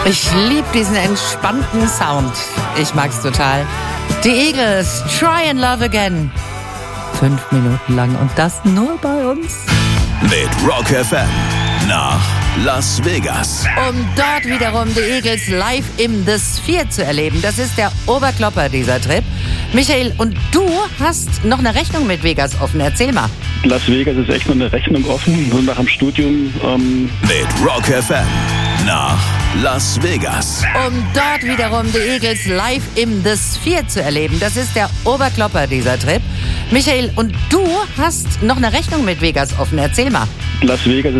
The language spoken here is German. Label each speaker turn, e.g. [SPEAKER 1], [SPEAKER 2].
[SPEAKER 1] Ich liebe diesen entspannten Sound. Ich mag's total. Die Eagles, Try and Love Again. 5 Minuten lang und das nur bei uns.
[SPEAKER 2] Mit Rock FM nach Las Vegas.
[SPEAKER 1] Um dort wiederum die Eagles live im The Sphere zu erleben. Das ist der Oberklopper, dieser Trip. Michael, und du hast noch eine Rechnung mit Vegas offen. Erzähl mal.
[SPEAKER 3] Las Vegas ist echt noch eine Rechnung offen, so nach dem Studium.
[SPEAKER 2] Mit Rock FM nach Las Vegas.
[SPEAKER 1] Um dort wiederum die Eagles live im The Sphere zu erleben. Das ist der Oberklopper, dieser Trip. Michael, und du hast noch eine Rechnung mit Vegas offen. Erzähl mal.
[SPEAKER 3] Las Vegas ist